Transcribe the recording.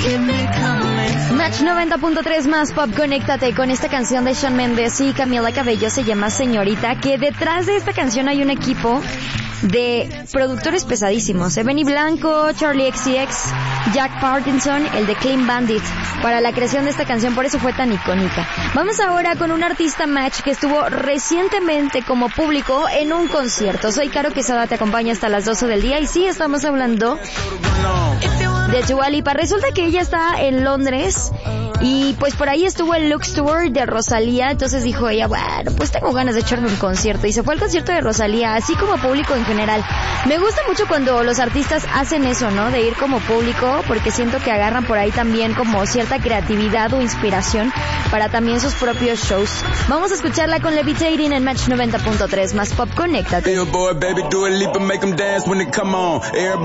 Match 90.3 más Pop, conéctate con esta canción de Shawn Mendes y Camila Cabello, se llama Señorita, que detrás de esta canción hay un equipo de productores pesadísimos, Benny Blanco, Charlie XCX, Jack Parkinson, el de Clean Bandit, para la creación de esta canción, por eso fue tan icónica. Vamos ahora con un artista Match que estuvo recientemente como público en un concierto. Soy Caro Quesada, te acompaña hasta las 12 del día y sí, estamos hablando de Dua Lipa. Resulta que ella está en Londres y pues por ahí estuvo el Lux Tour de Rosalía, entonces dijo ella, bueno, pues tengo ganas de echarme un concierto, y se fue al concierto de Rosalía, así como público en general. Me gusta mucho cuando los artistas hacen eso, ¿no? De ir como público, porque siento que agarran por ahí también como cierta creatividad o inspiración para también sus propios shows. Vamos a escucharla con Levitating en Match 90.3 más Pop, conéctate.